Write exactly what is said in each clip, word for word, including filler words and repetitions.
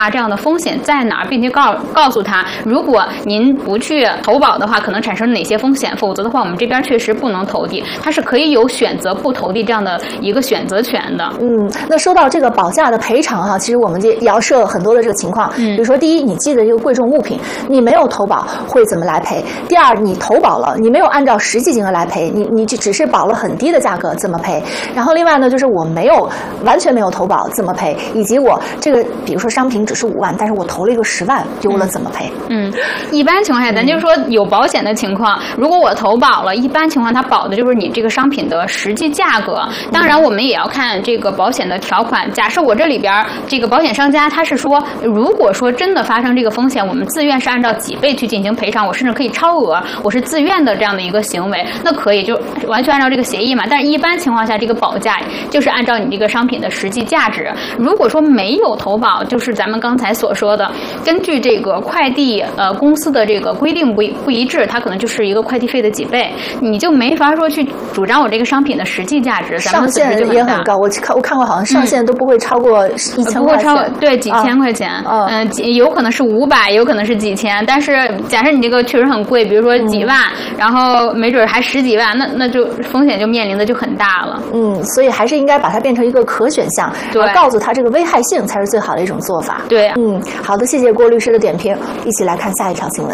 啊，这样的风险在哪儿，并且告告诉他，如果您不去投保的话，可能产生哪些风险，否则的话，我们这边确实不能投递，它是可以有选择不投递这样的一个选择权的。 嗯，那说到这个保价的赔偿哈，其实我们也要设很多的这个情况， 嗯， 比如说第一，你寄的这个贵重物品，你没有投保会怎么来赔？第二，你投保了，你没有按照实际金额来赔，你你只是保了很低的价格怎么赔？然后另外呢，就是我没有完全没有投保怎么赔？以及我这个比如说商品只是五万，但是我投了一个十万丢了怎么赔？ 嗯，一般情况下，咱就是说有保险的情况，如果我投保了，一般情况它保的就是你这个商品的实际价格。当然，我们也要看这个保险的条款。假设我这里边这个保险商家他是说，如果说真的发生这个风险，我们自愿是按照几倍去进行赔偿，我甚至可以超额，我是自愿的这样的一个行为，那可以就完全按照这个协议嘛。但是一般情况下，这个保价就是按照你这个商品的实际价值。如果说没有投保，就是咱们刚才所说的，根据这个快递呃公司的这个规定不不一致，它可能就是一个快递费的几倍，你就没法说去主张我这个商品的实际价值，咱们上限也很高。我看我看过，好像上限都不会超过一千块钱， 不会超对几千块钱，嗯、呃，有可能是五百，有可能是几千。但是假设你这个确实很贵，比如说几万，嗯、然后没准还十几万，那那就风险就面临的就很大了。 嗯，所以还是应该把它变成一个可选项， 对， 告诉他这个危害性才是最好的一种做法。 对、啊， 嗯，好的，谢谢郭律师的点评，一起来看下一条新闻。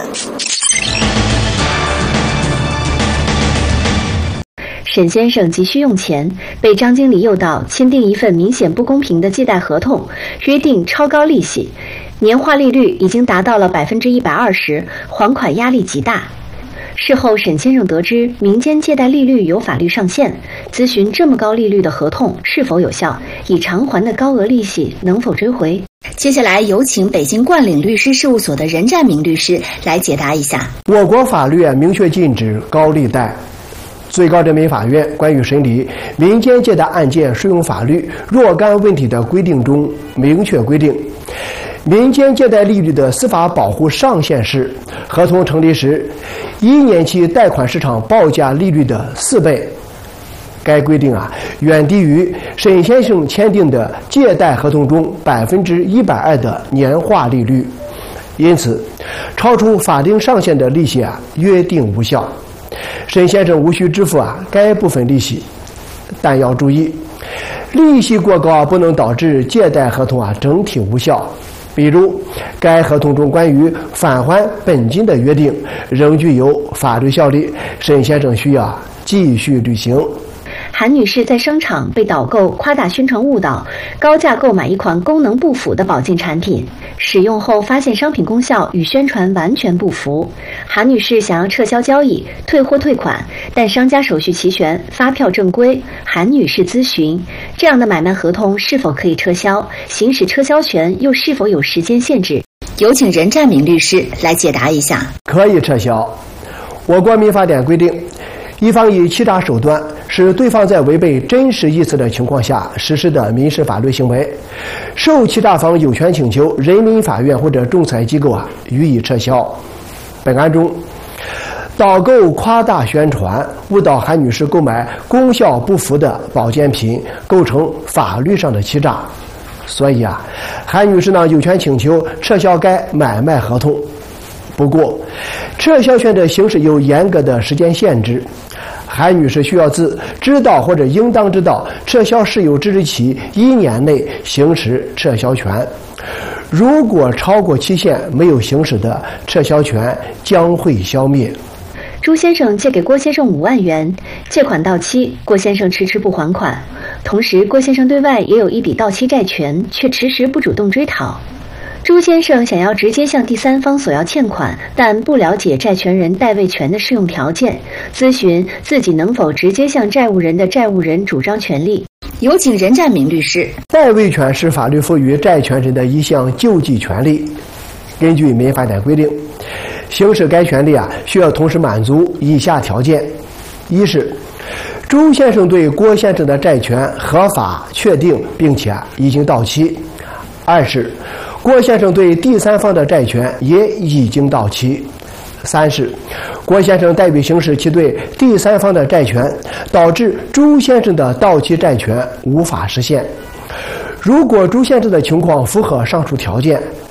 沈先生急需用钱，被张经理诱导签订一份明显不公平的借贷合同，约定超高利息，年化利率已经达到了百分之一百二十，还款压力极大。事后，沈先生得知民间借贷利率有法律上限，咨询这么高利率的合同是否有效，已偿还的高额利息能否追回？ 接下来有请北京冠领律师事务所的任占明律师来解答一下。 我国法律明确禁止高利贷。最高人民法院关于审理民间借贷案件适用法律若干问题的规定中明确规定，民间借贷利率的司法保护上限是合同成立时一年期贷款市场报价利率的四倍。该规定啊，远低于沈先生签订的借贷合同中百分之一百二的年化利率，因此，超出法定上限的利息啊，约定无效。沈先生无需支付啊该部分利息，但要注意，利息过高不能导致借贷合同啊整体无效。比如，该合同中关于返还本金的约定仍具有法律效力，沈先生需要继续履行。 韩女士在商场被导购夸大宣传误导，高价购买一款功能不符的保健产品，使用后发现商品功效与宣传完全不符。韩女士想要撤销交易、退货退款，但商家手续齐全，发票正规。韩女士咨询，这样的买卖合同是否可以撤销？行使撤销权又是否有时间限制？ 有请任占明律师来解答一下。 可以撤销。我国民法典规定，一方以欺诈手段使对方在违背真实意思的情况下实施的民事法律行为，受欺诈方有权请求人民法院或者仲裁机构啊予以撤销。本案中，导购夸大宣传，误导韩女士购买功效不符的保健品，构成法律上的欺诈。所以啊，韩女士呢有权请求撤销该买卖合同。不过，撤销权的行使有严格的时间限制。韩女士需要自知道或者应当知道撤销事由之日起一年内行使撤销权。如果超过期限没有行使的，撤销权将会消灭。 朱先生借给郭先生五万元，借款到期，郭先生迟迟不还款，同时郭先生对外也有一笔到期债权，却迟迟不主动追讨。朱先生想要直接向第三方索要欠款，但不了解债权人代位权的适用条件，咨询自己能否直接向债务人的债务人主张权利。 有请任占明律师。 代位权是法律赋予债权人的一项救济权利。根据民法典规定，行使该权利啊，需要同时满足以下条件：一是朱先生对郭先生的债权合法确定并且已经到期；二是郭先生对第三方的债权也已经到期；三是郭先生代为行使其对第三方的债权，导致朱先生的到期债权无法实现。如果朱先生的情况符合上述条件，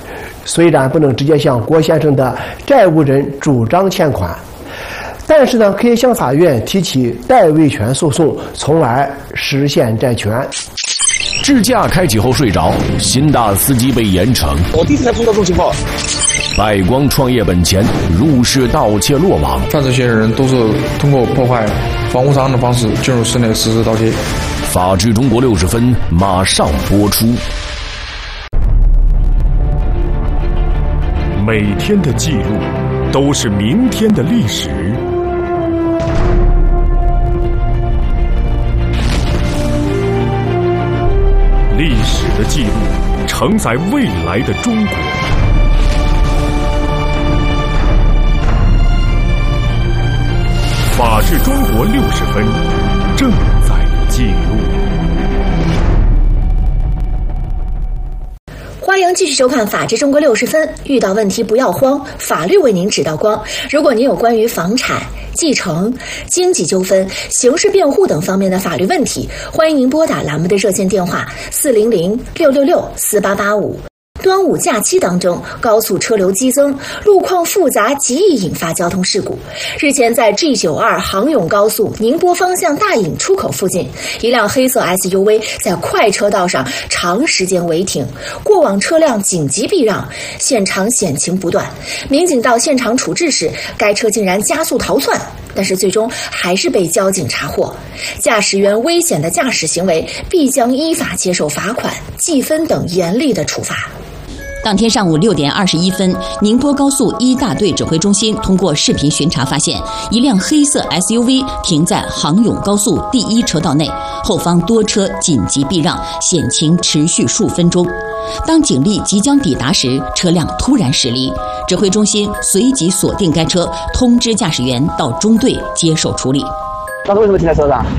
虽然不能直接向郭先生的债务人主张欠款，但是呢，可以向法院提起代位权诉讼，从而实现债权。 智驾开启后睡着，新大司机被严惩。 我第一次才碰到这种情况。 百光创业本钱入室盗窃落网， 犯罪嫌疑人都是通过破坏房屋商的方式进入室内实施盗窃。 法治中国六十分马上播出。 每天的记录都是明天的历史。历史的记录承载未来的中国。法治中国六十分正在记录。 欢迎继续收看《法治中国六十分》，遇到问题不要慌，法律为您指道光。如果您有关于房产、继承、经济纠纷、刑事辩护等方面的法律问题，欢迎您拨打栏目的热线电话四零零六六六四八八五。端午假期当中，高速车流激增，路况复杂，极易引发交通事故。日前，在 G 九二杭甬高速宁波方向大引出口附近，一辆黑色 S U V 在快车道上长时间违停，过往车辆紧急避让，现场险情不断。民警到现场处置时，该车竟然加速逃窜，但是最终还是被交警查获。驾驶员危险的驾驶行为必将依法接受罚款、记分等严厉的处罚。 当天上午六点二十一分，宁波高速一大队指挥中心通过视频巡查发现，一辆黑色 S U V 停在杭甬高速第一车道内，后方多车紧急避让，险情持续数分钟。当警力即将抵达时，车辆突然驶离，指挥中心随即锁定该车，通知驾驶员到中队接受处理。 当时为什么停在车上？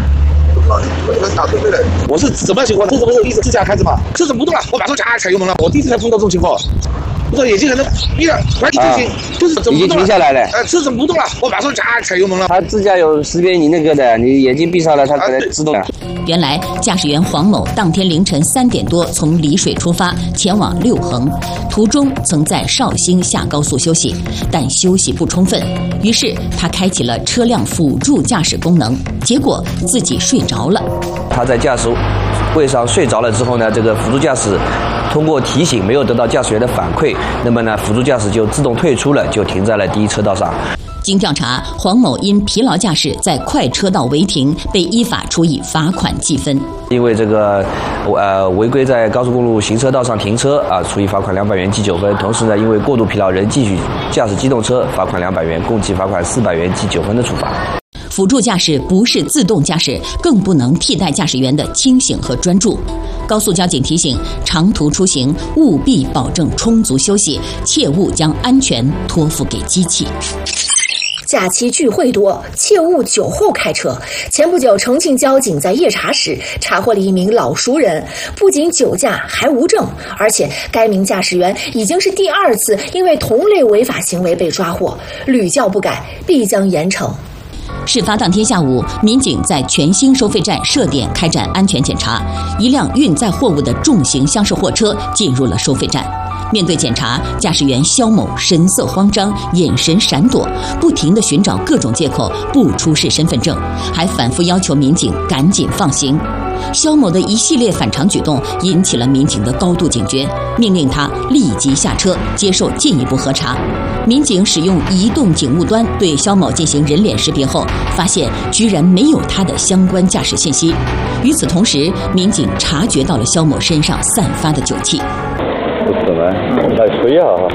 我是怎么情况？这怎么是一直自驾开着嘛？车子不动了，我马上加踩油门了。我第一次才碰到这种情况。我说眼睛可能闭了，完全就行，就是怎么不动了？已经停下来了。呃，车子不动了，我马上加踩油门了。 它自驾有识别你那个的，你眼睛闭上了，它可能自动了。 原来驾驶员黄某当天凌晨三点多从丽水出发，前往六衡，途中曾在绍兴下高速休息，但休息不充分，于是他开启了车辆辅助驾驶功能，结果自己睡着了。 他在驾驶位上睡着了之后呢，这个辅助驾驶通过提醒没有得到驾驶员的反馈，那么呢，辅助驾驶就自动退出了，就停在了第一车道上。 经调查，黄某因疲劳驾驶在快车道违停，被依法处以罚款记分。 因为这个呃违规在高速公路行车道上停车啊，处以罚款两百元记九分。同时呢，因为过度疲劳仍继续驾驶机动车，罚款两百元，共计罚款四百元记九分的处罚。 辅助驾驶不是自动驾驶，更不能替代驾驶员的清醒和专注。高速交警提醒：长途出行务必保证充足休息，切勿将安全托付给机器。 假期聚会多，切勿酒后开车。前不久，重庆交警在夜查时查获了一名老熟人，不仅酒驾还无证，而且该名驾驶员已经是第二次因为同类违法行为被抓获，屡教不改，必将严惩。 事发当天下午，民警在全兴收费站设点开展安全检查，一辆运载货物的重型厢式货车进入了收费站。面对检查，驾驶员肖某神色慌张，眼神闪躲，不停地寻找各种借口不出示身份证，还反复要求民警赶紧放行。肖某的一系列反常举动引起了民警的高度警觉，命令他立即下车接受进一步核查。民警使用移动警务端对肖某进行人脸识别后，发现居然没有他的相关驾驶信息。与此同时，民警察觉到了肖某身上散发的酒气。 不是吗？来吹一下哈。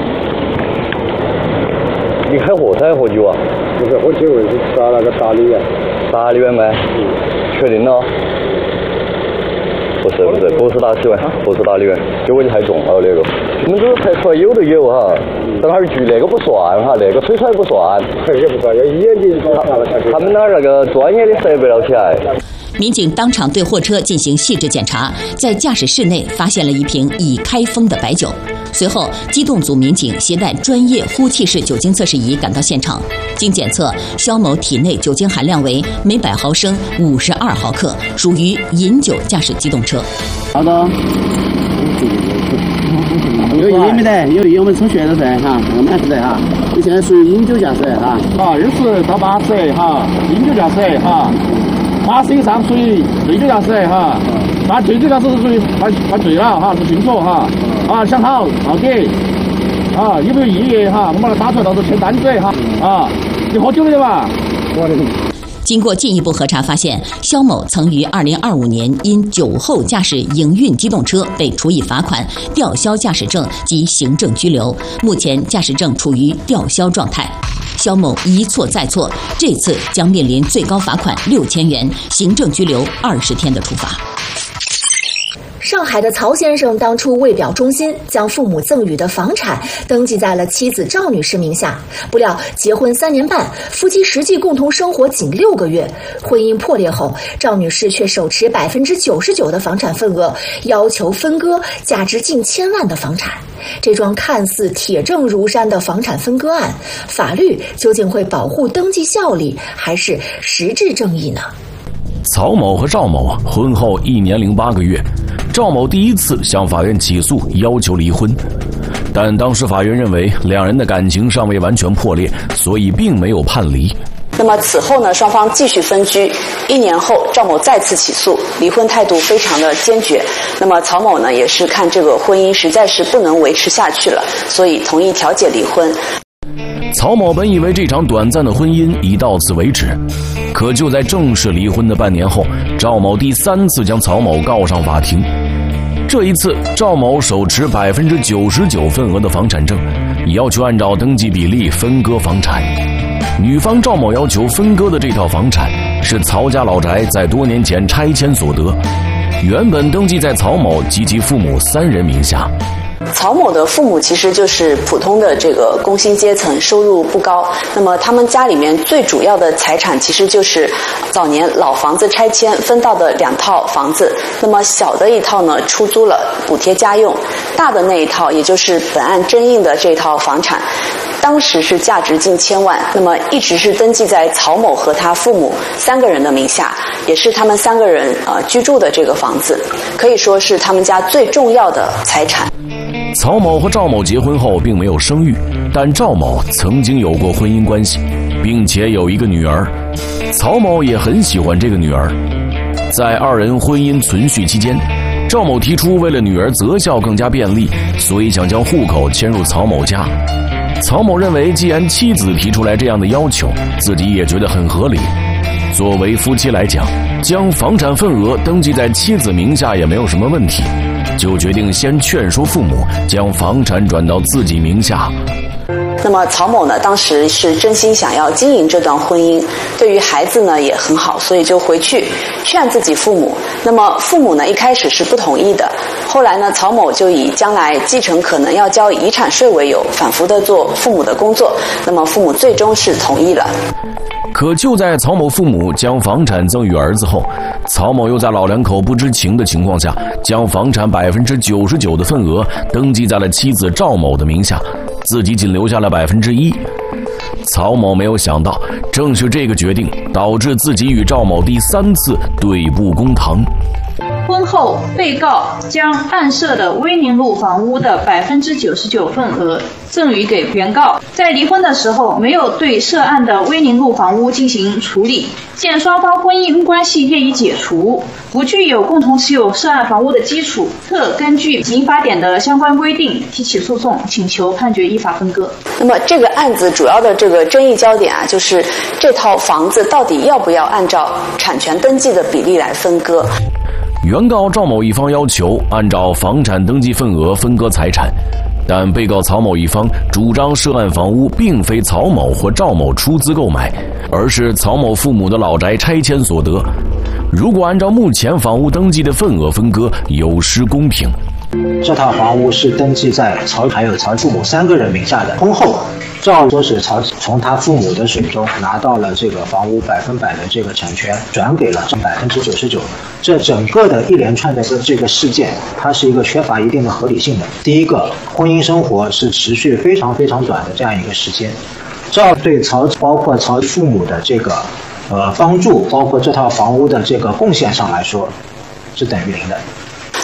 你开火噻，喝酒啊？不是喝酒，是吃那个打梨啊。打梨丸吗？确定了？不是不是，不是打梨丸，不是打梨丸，酒味太重了那个。你们这个排出来有都有哈，但二局那个不算哈，那个吹出来不算。也不算，要眼睛他们那儿那个专业的设备了起来。 民警当场对货车进行细致检查，在驾驶室内发现了一瓶已开封的白酒。随后，机动组民警携带专业呼气式酒精测试仪赶到现场，经检测，肖某体内酒精含量为每百毫升五十二毫克，属于饮酒驾驶机动车。 好的。 有有没得？有有我们充血的噻哈，我们还是的哈。你现在属于饮酒驾驶哈，啊，二十到八十哈，饮酒驾驶哈，八十以上属于醉酒驾驶哈，那醉酒驾驶是属于犯犯罪了哈，是进错哈，啊，想好到底，啊，有没有异议哈？我们把它打出来，到时候签单子哈，啊，你喝酒了吧？我的。 经过进一步核查，发现肖某曾于二零二五年因酒后驾驶营运机动车被处以罚款、吊销驾驶证及行政拘留，目前驾驶证处于吊销状态。肖某一错再错，这次将面临最高罚款六千元、行政拘留二十天的处罚。 上海的曹先生当初为表忠心，将父母赠予的房产登记在了妻子赵女士名下。不料结婚三年半，夫妻实际共同生活仅六个月，婚姻破裂后，赵女士却手持百分之九十九的房产份额，要求分割价值近千万的房产。这桩看似铁证如山的房产分割案，法律究竟会保护登记效力，还是实质正义呢？ 曹某和赵某婚后一年零八个月，赵某第一次向法院起诉，要求离婚，但当时法院认为两人的感情尚未完全破裂，所以并没有判离。 那么此后呢，双方继续分居。一年后，赵某再次起诉，离婚态度非常的坚决。那么曹某呢，也是看这个婚姻实在是不能维持下去了，所以同意调解离婚。 曹某本以为这场短暂的婚姻已到此为止，可就在正式离婚的半年后，赵某第三次将曹某告上法庭。这一次，赵某手持百分之九十九份额的房产证，要求按照登记比例分割房产。女方赵某要求分割的这套房产是曹家老宅在多年前拆迁所得，原本登记在曹某及其父母三人名下。 曹某的父母其实就是普通的这个工薪阶层，收入不高。那么他们家里面最主要的财产其实就是早年老房子拆迁分到的两套房子。那么小的一套呢出租了补贴家用，大的那一套也就是本案争议的这套房产，当时是价值近千万，那么一直是登记在曹某和他父母三个人的名下，也是他们三个人呃居住的这个房子，可以说是他们家最重要的财产。 曹某和赵某结婚后并没有生育，但赵某曾经有过婚姻关系，并且有一个女儿。曹某也很喜欢这个女儿。在二人婚姻存续期间，赵某提出为了女儿择校更加便利，所以想将户口迁入曹某家。曹某认为，既然妻子提出来这样的要求，自己也觉得很合理。作为夫妻来讲，将房产份额登记在妻子名下也没有什么问题，就决定先劝说父母将房产转到自己名下。 那么曹某呢，当时是真心想要经营这段婚姻，对于孩子呢也很好，所以就回去劝自己父母。那么父母呢一开始是不同意的，后来呢曹某就以将来继承可能要交遗产税为由，反复的做父母的工作。那么父母最终是同意了。 可就在曹某父母将房产赠与儿子后，曹某又在老两口不知情的情况下，将房产百分之九十九的份额登记在了妻子赵某的名下，自己仅留下了百分之一。曹某没有想到，正是这个决定导致自己与赵某第三次对簿公堂。 婚后，被告将案涉的威宁路房屋的百分之九十九份额赠与给原告，在离婚的时候没有对涉案的威宁路房屋进行处理。见双方婚姻关系业已解除，不具有共同持有涉案房屋的基础，特根据民法典的相关规定提起诉讼，请求判决依法分割。 那么这个案子主要的这个争议焦点啊，就是这套房子到底要不要按照产权登记的比例来分割。 原告赵某一方要求按照房产登记份额分割财产，但被告曹某一方主张涉案房屋并非曹某或赵某出资购买，而是曹某父母的老宅拆迁所得。如果按照目前房屋登记的份额分割，有失公平。 这套房屋是登记在曹还有曹父母三个人名下的。婚后，赵说是曹从他父母的手中拿到了这个房屋百分百的这个产权，转给了这百分之九十九。这整个的一连串的这个事件，它是一个缺乏一定的合理性的。第一个，婚姻生活是持续非常非常短的这样一个时间，赵对曹包括曹父母的这个呃帮助，包括这套房屋的这个贡献上来说，是等于零的。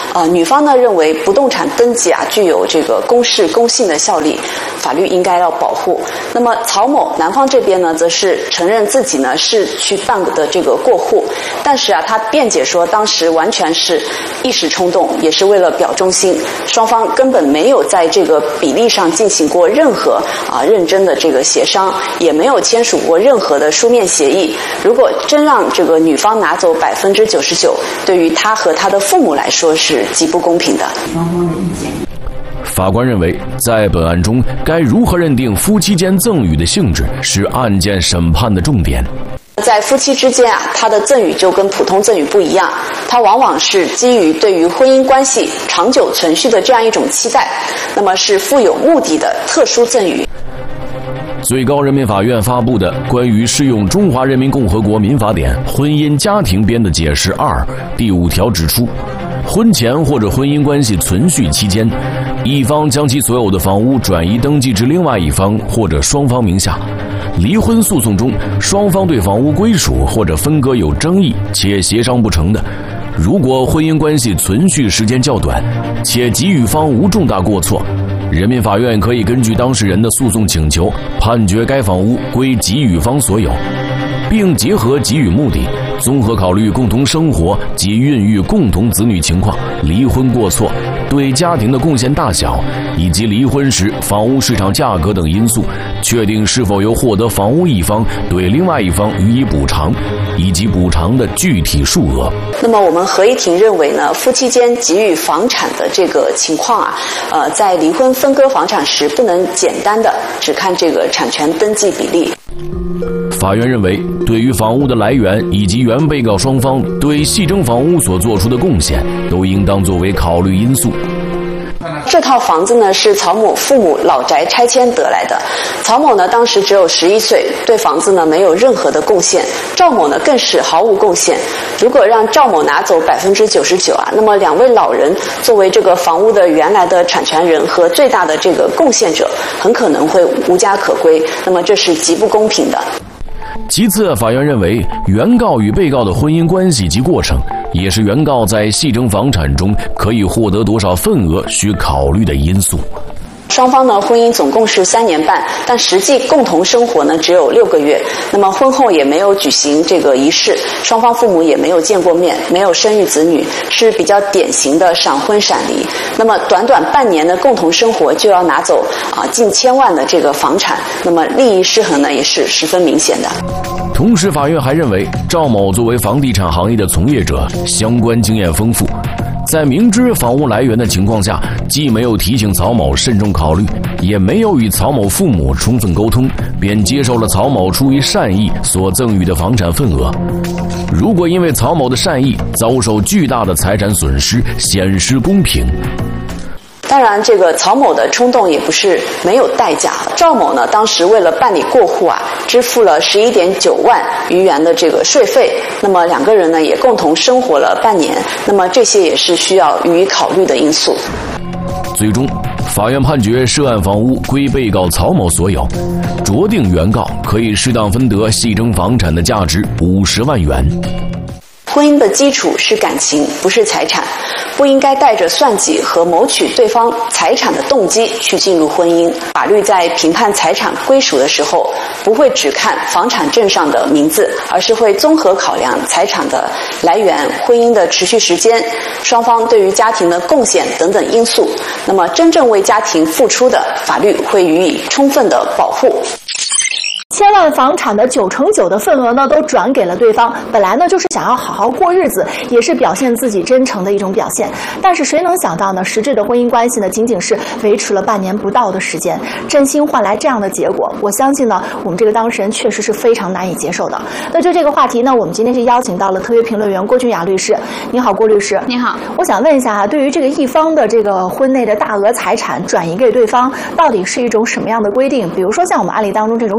呃，女方呢认为不动产登记啊具有这个公示公信的效力，法律应该要保护。那么曹某男方这边呢，则是承认自己呢是去办的这个过户，但是啊，他辩解说当时完全是一时冲动，也是为了表忠心，双方根本没有在这个比例上进行过任何啊认真的这个协商，也没有签署过任何的书面协议。如果真让这个女方拿走百分之九十九，对于他和他的父母来说是极不公平的。双方的意见。 法官认为，在本案中，该如何认定夫妻间赠与的性质是案件审判的重点。 在夫妻之间啊，他的赠与就跟普通赠与不一样，它往往是基于对于婚姻关系长久存续的这样一种期待，那么是富有目的的特殊赠与。 最高人民法院发布的关于适用《中华人民共和国民法典·婚姻家庭编》的解释二第五条指出，婚前或者婚姻关系存续期间，一方将其所有的房屋转移登记至另外一方或者双方名下。离婚诉讼中，双方对房屋归属或者分割有争议且协商不成的，如果婚姻关系存续时间较短，且给予方无重大过错，人民法院可以根据当事人的诉讼请求，判决该房屋归给予方所有，并结合给予目的，综合考虑共同生活及孕育共同子女情况、离婚过错、对家庭的贡献大小，以及离婚时房屋市场价格等因素，确定是否由获得房屋一方对另外一方予以补偿，以及补偿的具体数额。 那么我们合议庭认为呢，夫妻间给予房产的这个情况啊，呃，在离婚分割房产时，不能简单的只看这个产权登记比例。 法院认为，对于房屋的来源以及原被告双方对系争房屋所做出的贡献，都应当作为考虑因素。 这套房子呢是曹某父母老宅拆迁得来的，曹某呢当时只有十一岁，对房子呢没有任何的贡献，赵某呢更是毫无贡献。如果让赵某拿走百分之九十九啊，那么两位老人作为这个房屋的原来的产权人和最大的这个贡献者，很可能会无家可归，那么这是极不公平的。 其次，法院认为，原告与被告的婚姻关系及过程，也是原告在系争房产中可以获得多少份额需考虑的因素。 双方呢婚姻总共是三年半，但实际共同生活呢只有六个月。那么婚后也没有举行这个仪式，双方父母也没有见过面，没有生育子女，是比较典型的闪婚闪离。那么短短半年的共同生活就要拿走啊近千万的这个房产，那么利益失衡呢也是十分明显的。 同时，法院还认为，赵某作为房地产行业的从业者，相关经验丰富，在明知房屋来源的情况下，既没有提醒曹某慎重考虑，也没有与曹某父母充分沟通，便接受了曹某出于善意所赠予的房产份额。如果因为曹某的善意遭受巨大的财产损失，显失公平。 当然，这个曹某的冲动也不是没有代价。赵某呢，当时为了办理过户啊，支付了十一点九万余元的这个税费。那么两个人呢，也共同生活了半年。那么这些也是需要予以考虑的因素。 最终，法院判决涉案房屋归被告曹某所有，酌定原告可以适当分得系争房产的价值五十万元。 婚姻的基础是感情，不是财产，不应该带着算计和谋取对方财产的动机去进入婚姻。法律在评判财产归属的时候，不会只看房产证上的名字，而是会综合考量财产的来源、婚姻的持续时间、双方对于家庭的贡献等等因素。那么真正为家庭付出的，法律会予以充分的保护。 千万房产的九成九的份额呢，都转给了对方。本来呢，就是想要好好过日子，也是表现自己真诚的一种表现。但是谁能想到呢？实质的婚姻关系呢，仅仅是维持了半年不到的时间，真心换来这样的结果。我相信呢，我们这个当事人确实是非常难以接受的。那就这个话题呢，我们今天是邀请到了特约评论员郭俊雅律师。你好，郭律师。 你好。 我想问一下哈，对于这个一方的这个婚内的大额财产转移给对方，到底是一种什么样的规定？比如说像我们案例当中这种闪婚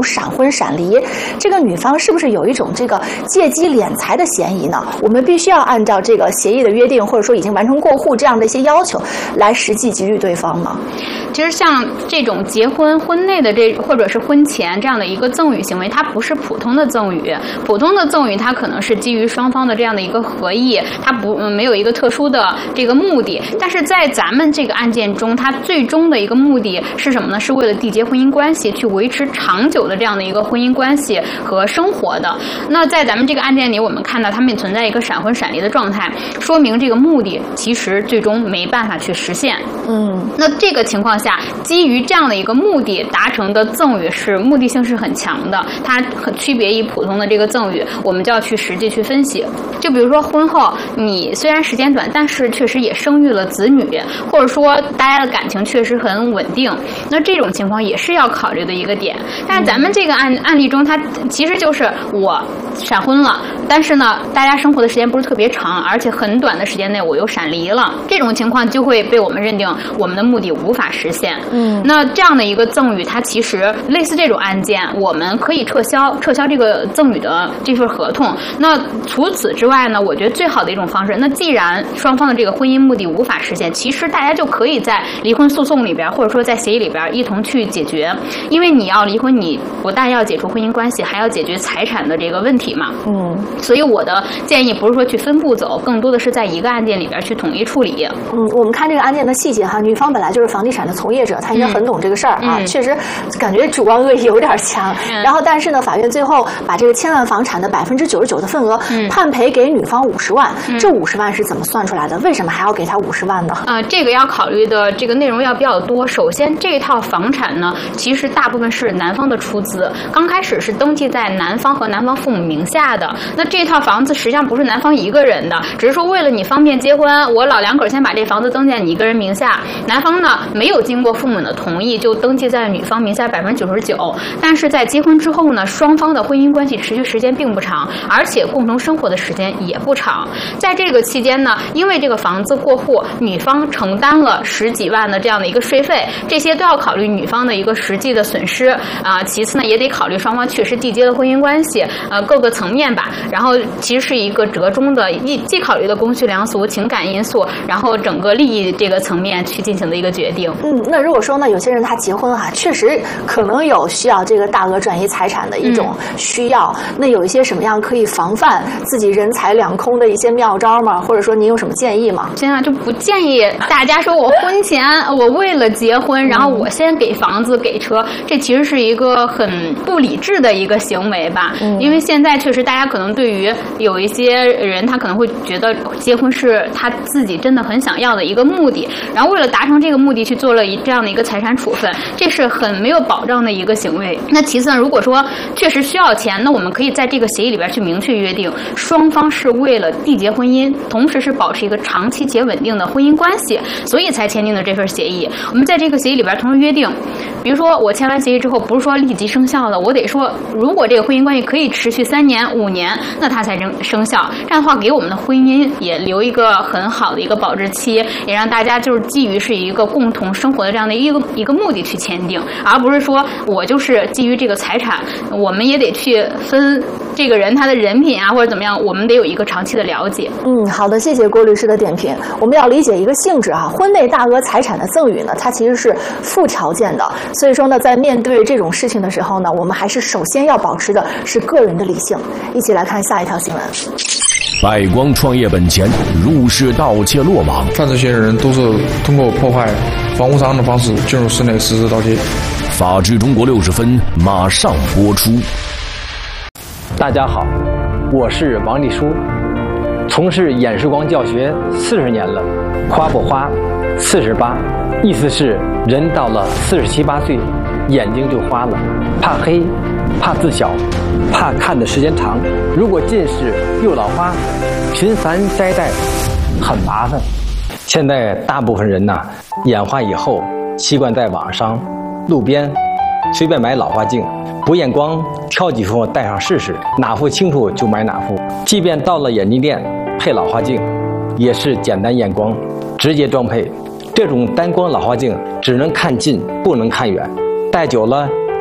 闪离，这个女方是不是有一种这个借机敛财的嫌疑呢？我们必须要按照这个协议的约定，或者说已经完成过户这样的一些要求，来实际给予对方吗？ 其实像这种结婚婚内的这或者是婚前这样的一个赠与行为，它不是普通的赠与。普通的赠与它可能是基于双方的这样的一个合意，它不、嗯、没有一个特殊的这个目的。但是在咱们这个案件中，它最终的一个目的是什么呢？是为了缔结婚姻关系，去维持长久的这样的一个婚姻关系和生活的。那在咱们这个案件里，我们看到他们存在一个闪婚闪离的状态，说明这个目的其实最终没办法去实现。 嗯， 那这个情况下，基于这样的一个目的达成的赠与是目的性是很强的，它很区别于普通的这个赠与，我们就要去实际去分析。就比如说婚后，你虽然时间短，但是确实也生育了子女，或者说大家的感情确实很稳定，那这种情况也是要考虑的一个点。但是咱们这个案案例中，它其实就是我闪婚了，但是呢，大家生活的时间不是特别长，而且很短的时间内我又闪离了，这种情况就会被我们认定我们的目的无法实现。 嗯， 那这样的一个赠与，它其实类似这种案件，我们可以撤销撤销这个赠与的这份合同。那除此之外呢，我觉得最好的一种方式，那既然双方的这个婚姻目的无法实现，其实大家就可以在离婚诉讼里边，或者说在协议里边一同去解决。因为你要离婚，你不但要解除婚姻关系，还要解决财产的这个问题嘛。 嗯， 所以我的建议不是说去分步走，更多的是在一个案件里边去统一处理。 嗯，我们看这个案件的细节哈，女方本来就是房地产的从业者，她应该很懂这个事儿啊， 嗯、 确实感觉主观恶意有点强。嗯、然后，但是呢，法院最后把这个千万房产的百分之九十九的份额判赔给女方五十万，嗯、这五十万是怎么算出来的？为什么还要给她五十万呢？ 呃，这个要考虑的这个内容要比较多。首先，这套房产呢，其实大部分是男方的出资，刚开始是登记在男方和男方父母名下的。那这套房子实际上不是男方一个人的，只是说为了你方便结婚，我老两口先把这房子登记在你一个人名下。男方呢没有经过父母的同意就登记在女方名下百分之九十九，但是在结婚之后呢，双方的婚姻关系持续时间并不长，而且共同生活的时间也不长。在这个期间呢，因为这个房子过户，女方承担了十几万的这样的一个税费，这些都要考虑女方的一个实际的损失啊、呃。其次呢，也得考虑双方确实缔结了婚姻关系，呃，各个层面吧。然后其实是一个折中的，既既考虑的公序良俗、情感因素，然后整个利益这个层面去进行的一个决定。 嗯，那如果说呢，有些人他结婚哈、啊，确实可能有需要这个大额转移财产的一种需要，嗯、那有一些什么样可以防范自己人财两空的一些妙招吗？或者说您有什么建议吗？ 现在就不建议大家说我婚前我为了结婚，然后我先给房子给车，这其实是一个很不理智的一个行为吧。嗯、因为现在确实大家可能对于有一些人，他可能会觉得结婚是他自己真的很想要的一个目的，然后为了达成这个目的去做了一这样的一个财产处分，这是很没有保障的一个行为。那其次呢，如果说确实需要钱，那我们可以在这个协议里边去明确约定，双方是为了缔结婚姻，同时是保持一个长期且稳定的婚姻关系，所以才签订的这份协议。我们在这个协议里边同时约定，比如说我签完协议之后，不是说立即生效的，我得说如果这个婚姻关系可以持续三年、五年，那它才生生效。这样的话，给我们的婚姻也留一个很好的一个保质期，也让大家就是基于是一个共同生活的这样的一个一个目的去签订，而不是说我就是基于这个财产，我们也得去分这个人他的人品啊或者怎么样，我们得有一个长期的了解。 嗯，好的，谢谢郭律师的点评。我们要理解一个性质啊，婚内大额财产的赠与呢，它其实是附条件的，所以说呢，在面对这种事情的时候呢，我们还是首先要保持的是个人的理性。一起来看下一条新闻。 百光创业本钱入室盗窃落网， 犯罪嫌疑人都是通过破坏房屋商的方式进入室内实施盗窃。 法治中国六十分马上播出。 大家好，我是王立书，从事演示光教学四十年了，花不花，四十八，意思是人到了四十七八岁，眼睛就花了，怕黑，怕字小，怕看的时间长，如果近视又老花，频繁摘戴很麻烦。现在大部分人呐、啊，眼花以后习惯在网上、路边随便买老花镜，不验光挑几副戴上试试，哪副清楚就买哪副。即便到了眼镜店配老花镜，也是简单验光，直接装配。这种单光老花镜只能看近不能看远，戴久了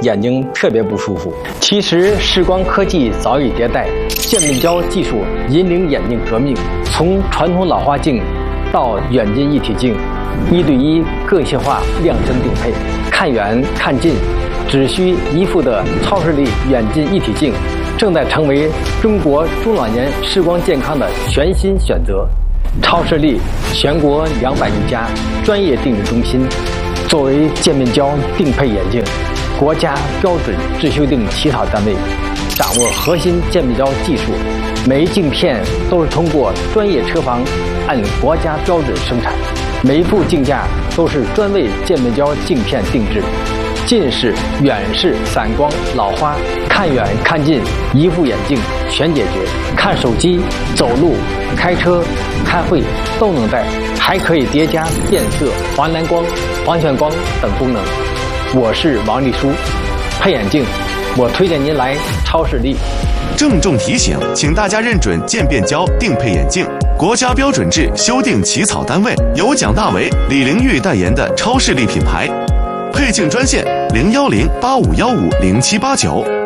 眼睛特别不舒服。其实视光科技早已迭代，渐变焦技术引领眼镜革命，从传统老花镜到远近一体镜，一对一个性化量身定配，看远看近只需一副的超视力远近一体镜，正在成为中国中老年视光健康的全新选择。超视力全国两百余家专业定制中心，作为渐变焦定配眼镜国家标准制修订起草单位，掌握核心渐变焦技术，每一镜片都是通过专业车房按国家标准生产，每一部镜架都是专为渐变焦镜片定制。近视、远视、散光、老花，看远看近一副眼镜全解决。看手机、走路、开车、开会都能戴，还可以叠加变色、防蓝光、防眩光等功能。我是王丽书，配眼镜，我推荐您来超视力。 郑重提醒，请大家认准渐变焦定配眼镜，国家标准制修订起草单位由蒋大为、李玲玉代言的超视力品牌。配镜专线零幺零八五幺五零七八九。